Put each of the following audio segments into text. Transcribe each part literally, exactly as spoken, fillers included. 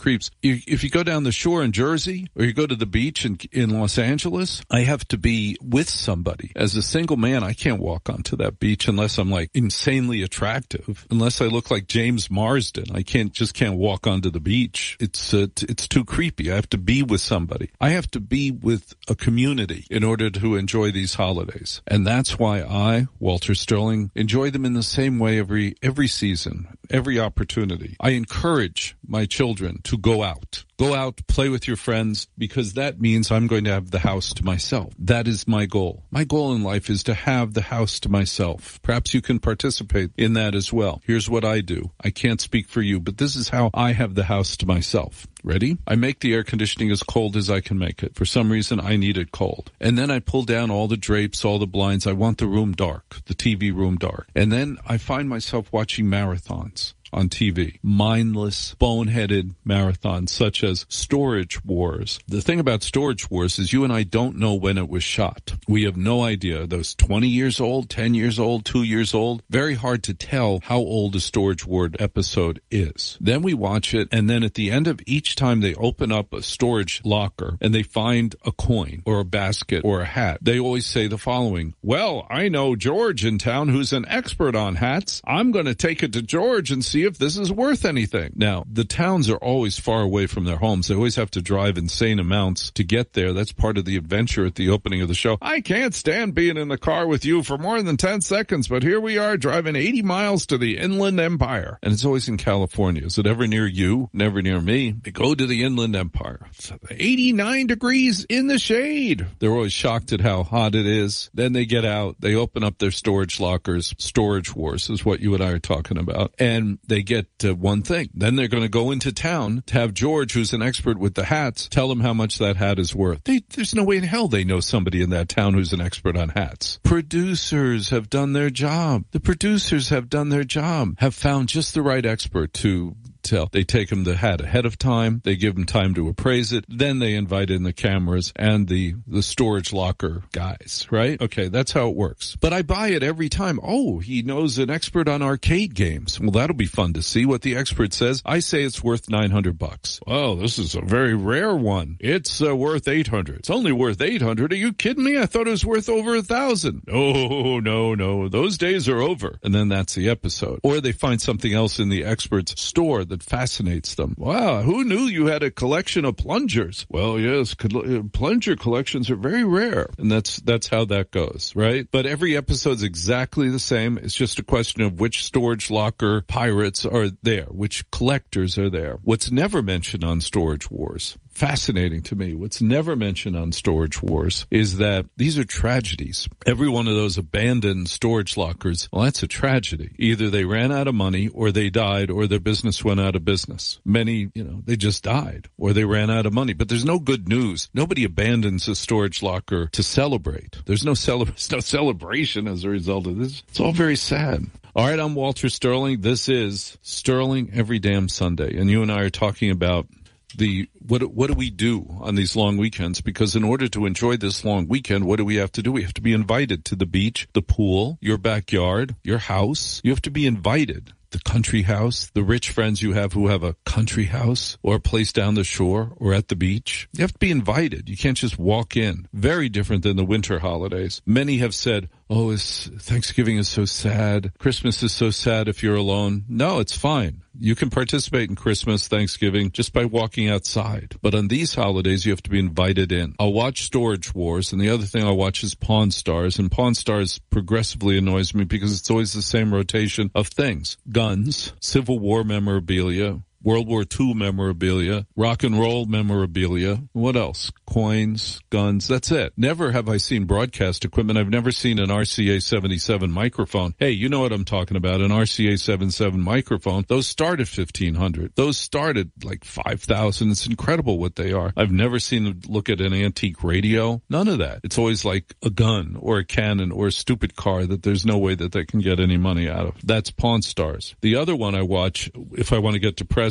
creeps. You, if you go down the shore in Jersey or you go to the beach in, in Los Angeles, I have to be with somebody. As a single man, I can't walk onto that beach unless I'm like insanely attractive, unless I look like James Marsden. I can't just can't walk onto the beach. It's uh, t- it's too creepy. I have to be with somebody. I have to be with a community in order to enjoy these holidays. And that's why I, Walter Sterling, enjoy them in the same way every every season, every opportunity. I encourage my children to go out. Go out, play with your friends, because that means I'm going to have the house to myself. That is my goal. My goal in life is to have the house to myself. Perhaps you can participate in that as well. Here's what I do. I can't speak for you, but this is how I have the house to myself. Ready? I make the air conditioning as cold as I can make it. For some reason, I need it cold. And then I pull down all the drapes, all the blinds. I want the room dark, the T V room dark. And then I find myself watching marathons on T V. Mindless, boneheaded marathons such as Storage Wars. The thing about Storage Wars is you and I don't know when it was shot. We have no idea. Those twenty years old, ten years old, two years old. Very hard to tell how old a Storage War episode is. Then we watch it, and then at the end of each time they open up a storage locker and they find a coin or a basket or a hat, they always say the following: well, I know George in town who's an expert on hats. I'm going to take it to George and see if this is worth anything. Now, the towns are always far away from their homes. They always have to drive insane amounts to get there. That's part of the adventure at the opening of the show. I can't stand being in the car with you for more than ten seconds, but here we are driving eighty miles to the Inland Empire. And it's always in California. Is it ever near you? Never near me. They go to the Inland Empire. It's eighty-nine degrees in the shade. They're always shocked at how hot it is. Then they get out. They open up their storage lockers. Storage Wars is what you and I are talking about. And they get uh, one thing. Then they're going to go into town to have George, who's an expert with the hats, tell them how much that hat is worth. They, there's no way in hell they know somebody in that town who's an expert on hats. Producers have done their job. The producers have done their job, have found just the right expert to tell. They take them the hat ahead of time. They give them time to appraise it. Then they invite in the cameras and the, the storage locker guys, right? Okay, that's how it works. But I buy it every time. Oh, he knows an expert on arcade games. Well, that'll be fun to see what the expert says. I say it's worth nine hundred bucks. Oh, this is a very rare one. It's uh, worth eight hundred. It's only worth eight hundred. Are you kidding me? I thought it was worth over a thousand. No, no, no. Those days are over. And then that's the episode. Or they find something else in the expert's store that fascinates them. Wow, who knew you had a collection of plungers? Well, yes, co- plunger collections are very rare. And that's that's how that goes, right? But every episode's exactly the same. It's just a question of which storage locker pirates are there, which collectors are there. What's never mentioned on Storage Wars, fascinating to me, what's never mentioned on Storage Wars is that these are tragedies. Every one of those abandoned storage lockers, well, that's a tragedy. Either they ran out of money or they died or their business went out of business. Many, you know, they just died or they ran out of money. But there's no good news. Nobody abandons a storage locker to celebrate. There's no, cele- no celebration as a result of this. It's all very sad. All right, I'm Walter Sterling. This is Sterling Every Damn Sunday. And you and I are talking about the what what do we do on these long weekends? Because in order to enjoy this long weekend, what do we have to do? We have to be invited to the beach, the pool, your backyard, your house. You have to be invited. The country house, the rich friends you have who have a country house or a place down the shore or at the beach. You have to be invited. You can't just walk in. Very different than the winter holidays. Many have said, oh, it's, Thanksgiving is so sad. Christmas is so sad if you're alone. No, it's fine. You can participate in Christmas, Thanksgiving, just by walking outside. But on these holidays, you have to be invited in. I'll watch Storage Wars, and the other thing I'll watch is Pawn Stars. And Pawn Stars progressively annoys me because it's always the same rotation of things. Guns, Civil War memorabilia, World War Two memorabilia, rock and roll memorabilia. What else? Coins, guns. That's it. Never have I seen broadcast equipment. I've never seen an R C A seventy-seven microphone. Hey, you know what I'm talking about. An R C A seventy-seven microphone. Those start at fifteen hundred. Those start at like five thousand. It's incredible what they are. I've never seen a look at an antique radio. None of that. It's always like a gun or a cannon or a stupid car that there's no way that they can get any money out of. That's Pawn Stars. The other one I watch, if I want to get depressed,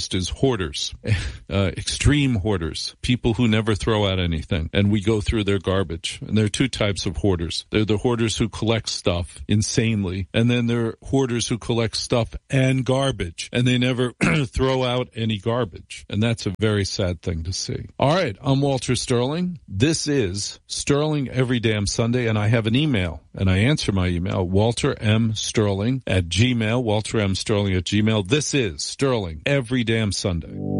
first is hoarders, uh, extreme hoarders, people who never throw out anything. And we go through their garbage. And there are two types of hoarders. They're the hoarders who collect stuff insanely. And then there are hoarders who collect stuff and garbage. And they never throw out any garbage. And that's a very sad thing to see. All right. I'm Walter Sterling. This is Sterling Every Damn Sunday. And I have an email. And I answer my email, Walter M. Sterling at Gmail, Walter M. Sterling at Gmail. This is Sterling Every Damn Sunday.